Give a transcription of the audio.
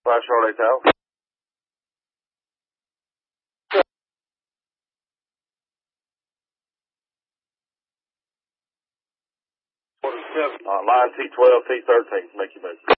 5 Charlotte Hotel. 47. Line T12, T13, make your message.